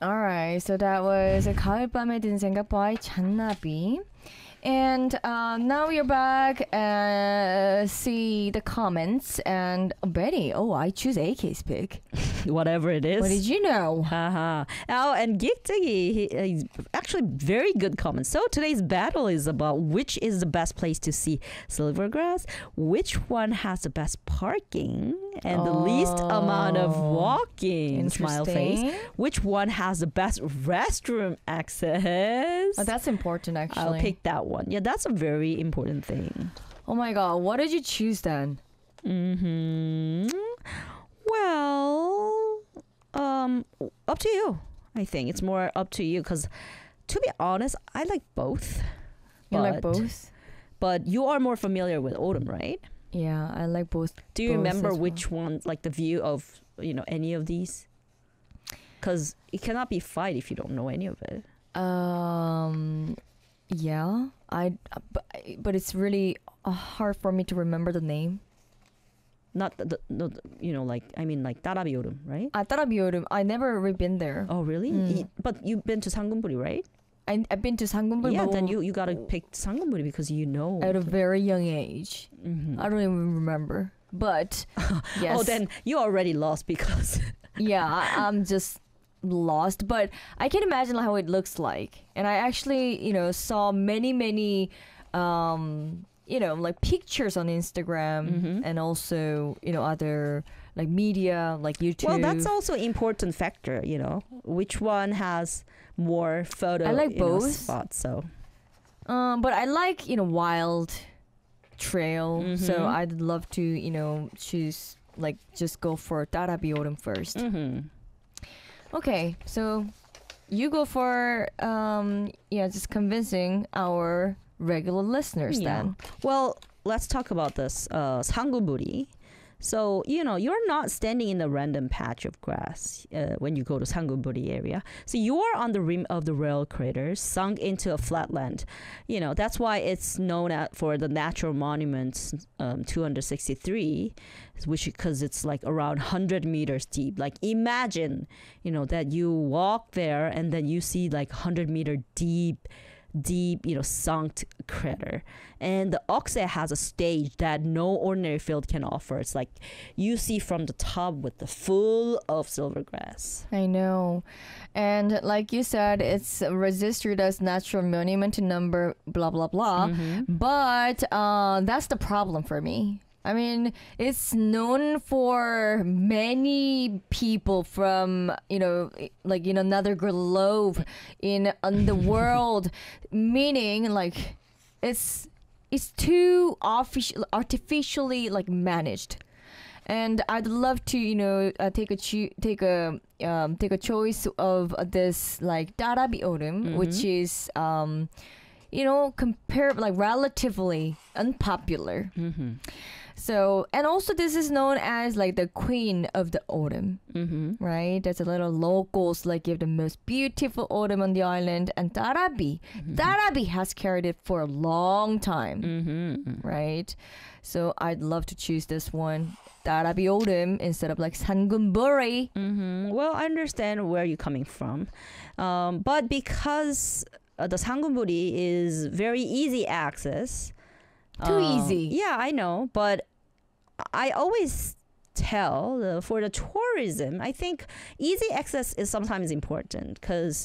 Alright, so that was a 가을밤에 든 생각 by 잔나비. And now we're back and see the comments. And Betty, I choose AK's pick. Whatever it is. What did you know? Haha. Oh, and Geek he's actually very good comments. So today's battle is about which is the best place to see Silvergrass, which one has the best parking and the least amount of walking, smile face, which one has the best restroom access. Oh, that's important, actually. I'll pick that one. Yeah, that's a very important thing. Oh my god, what did you choose then? Well, up to you. I think it's more up to you because, to be honest, I like both. You like both? But you are more familiar with Autumn, right? Yeah, I like both. Do you remember which one, like the view of, any of these? Because it cannot be fight if you don't know any of it. Yeah, but it's really hard for me to remember the name. Not like Tarabi Autumn, right? Tarabi Autumn. I never really been there. Oh, really? But you've been to Sangunburi, right? I've been to Sangunburi. Yeah, then you gotta pick Sangunburi because you know. At a very young age. I don't even remember. But yes. Oh, then you already lost because. Yeah, I'm just lost, but I can imagine how it looks like. And I actually, saw many like pictures on Instagram and also, other like media like YouTube. Well, that's also an important factor, which one has more photo I like both spots. So but I like, wild trail. So I'd love to, choose like just go for Tarabi Autumn first. Okay, so you go for just convincing our regular listeners then. Well, let's talk about this Sangunburi. So, you're not standing in a random patch of grass when you go to Sangunburi area. So you are on the rim of the rail crater, sunk into a flatland. That's why it's known for the natural monument 263, because it's like around 100 meters deep. Like imagine, that you walk there and then you see like 100-meter deep, sunk crater. And the Oxe has a stage that no ordinary field can offer. It's like you see from the top with the full of Silvergrass. I know. And like you said, it's registered as natural monument number blah, blah, blah. But that's the problem for me. I mean, it's known for many people from, like in another globe on the world, meaning like it's too artificially like managed. And I'd love to, take a choice of this like Tarabi Autumn, which is, relatively unpopular. So, and also this is known as like the queen of the autumn, right? There's a lot of locals like give the most beautiful autumn on the island, and Tarabi has carried it for a long time, right? So I'd love to choose this one, Tarabi Autumn, instead of like Sangunburi. Well, I understand where you're coming from, but because the Sangunburi is very easy access. Too easy. Yeah, I know, but I always tell for the tourism, I think easy access is sometimes important because,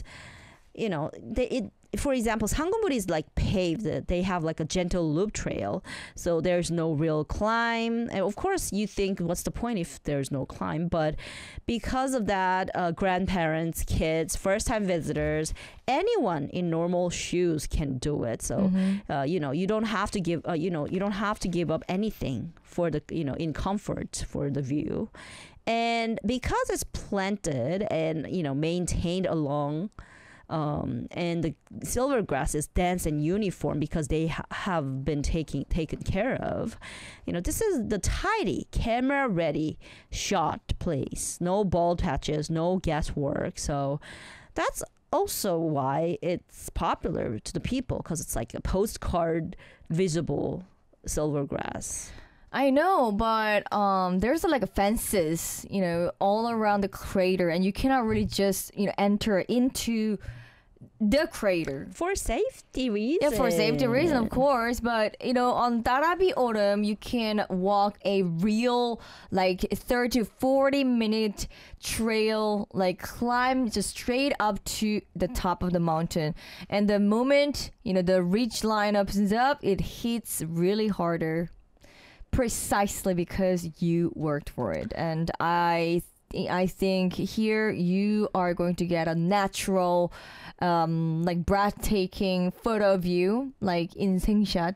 for example, Sangunburi is like paved. They have like a gentle loop trail, so there's no real climb. And of course, you think, what's the point if there's no climb? But because of that, grandparents, kids, first-time visitors, anyone in normal shoes can do it. So, you don't have to give, you don't have to give up anything for the, in comfort for the view, and because it's planted and maintained along. And the Silvergrass is dense and uniform because they have been taken care of. This is the tidy, camera-ready shot place. No bald patches, no guesswork. So that's also why it's popular to the people, because it's like a postcard visible Silvergrass. I know, but there's like a fences, all around the crater, and you cannot really just enter into the crater. For safety reasons. Yeah, for safety reason, of course. But on Darabi Autumn, you can walk a real like 30 to 40-minute trail, like climb just straight up to the top of the mountain. And the moment the ridge line opens up, it hits really harder, precisely because you worked for it. And I think here you are going to get a natural, like breathtaking photo view, like 인생 shot.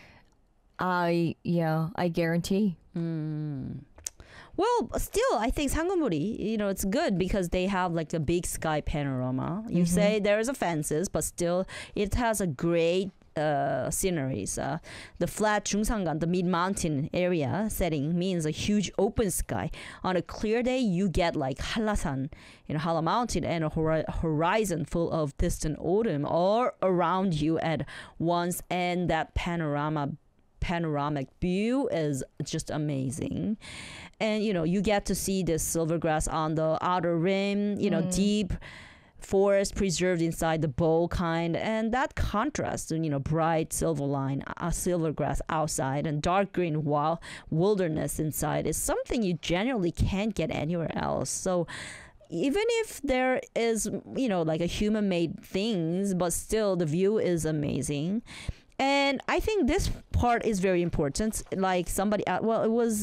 I guarantee. Well, still, I think Sanggunburi, it's good because they have like the big sky panorama. You say there's a fences, but still, it has a great sceneries. The flat Jungsangan, the mid-mountain area setting means a huge open sky. On a clear day, you get like Hallasan, Halla Mountain, and a horizon full of distant autumn all around you at once, and that panoramic view is just amazing. And you get to see the silver grass on the outer rim, deep forest preserved inside the bowl kind, and that contrast to bright silver grass outside and dark green wilderness inside is something you generally can't get anywhere else. So even if there is like a human made things, but still the view is amazing. And I think this part is very important. Like somebody it was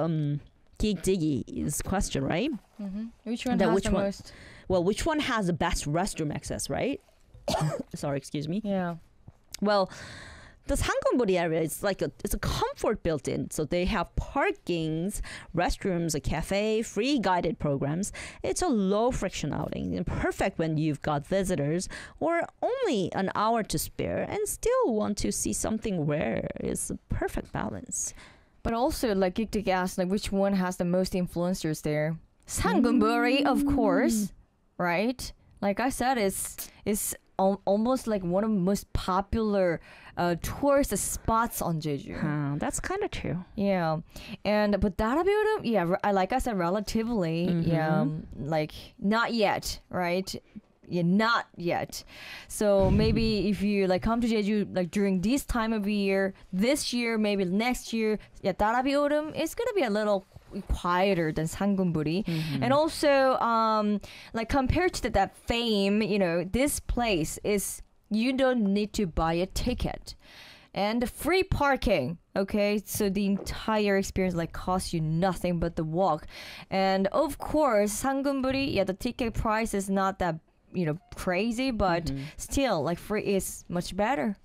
Geek Diggy's question, right? Which one has the most? Well, which one has the best restroom access, right? Sorry, excuse me. Yeah. Well, the Sanggunburi area is it's a comfort built in. So they have parkings, restrooms, a cafe, free guided programs. It's a low friction outing, and perfect when you've got visitors or only an hour to spare and still want to see something rare. It's a perfect balance. But also, like Geek Dig asked, like which one has the most influencers there? Sanggunburi, of course, right? Like I said, it's almost like one of the most popular tourist spots on Jeju. That's kind of true. Yeah, but Darabi, like I said, relatively, like not yet, right? Yeah, not yet. So maybe if you like come to Jeju like during this time of year, this year, maybe next year, Darabi Autumn is gonna be a little quieter than Sanggunburi. And also like compared to that fame, this place is, you don't need to buy a ticket and free parking. Okay, so the entire experience like costs you nothing but the walk. And of course Sanggunburi, the ticket price is not that crazy, but still like free is much better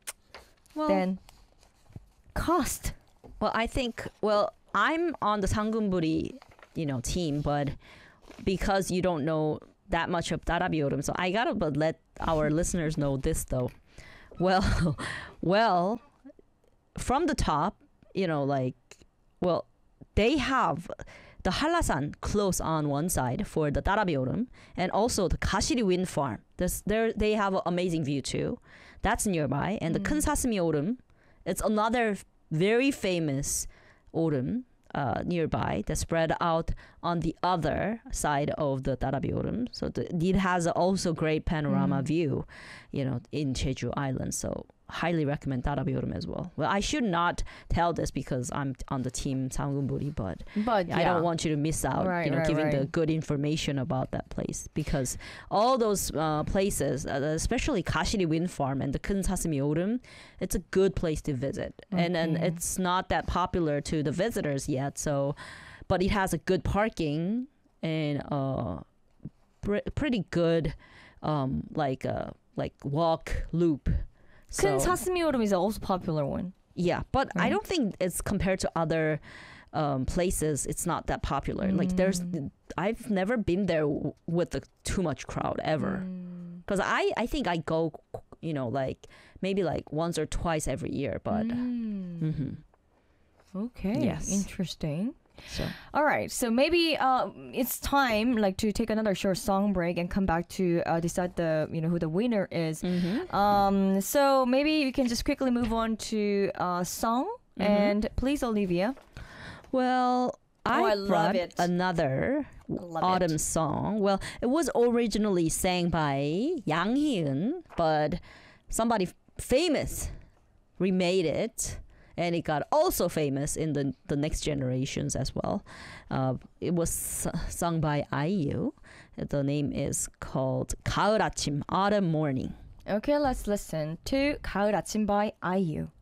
than cost. Well, I think I'm on the Sanggunburi, team, but because you don't know that much of Darabi Autumn, so I gotta let our listeners know this though. Well, from the top, they have the Hallasan close on one side for the Darabi Autumn, and also the Kashiri Wind Farm. They have an amazing view too. That's nearby. And the Kunsasumi Autumn, it's another very famous autumn nearby that spread out on the other side of the Darabi Autumn. So it has also great panorama view, in Jeju Island. So highly recommend Darabi Autumn as well. Well, I should not tell this because I'm on the team Sanggunburi, but I don't want you to miss out, giving the good information about that place, because all those places, especially Kashiri Wind Farm and the Kunsasumi Autumn, it's a good place to visit. And it's not that popular to the visitors yet, but it has a good parking and pretty good like walk loop. Kunsasumi Autumn is also a popular one. Yeah, but I don't think it's compared to other places. It's not that popular. Like I've never been there with too much crowd ever. Because I think I go, like maybe like once or twice every year. But okay, yes, interesting. So all right, so maybe it's time like to take another short song break and come back to decide the who the winner is. So maybe you can just quickly move on to song And please, Olivia. Well, I love brought it. another Love autumn it. song. Well, it was originally sang by Yang Hee-eun, but somebody famous remade it, and it got also famous in the next generations as well. It was sung by IU. The name is called 가을 아침, Autumn Morning. Okay, let's listen to 가을 아침 by IU.